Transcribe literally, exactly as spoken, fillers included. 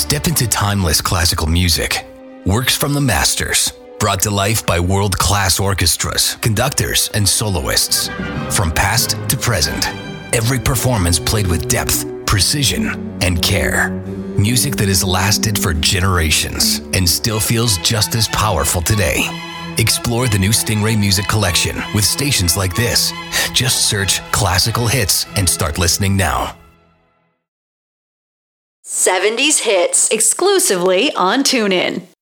Step into timeless classical music. Works from the masters, brought to life by world-class orchestras, conductors, and soloists. From past to present, every performance played with depth, precision, and care. Music that has lasted for generations and still feels just as powerful today. Explore the new Stingray Music Collection with stations like this. Just search classical hits and start listening now. seventies Hits, exclusively on TuneIn.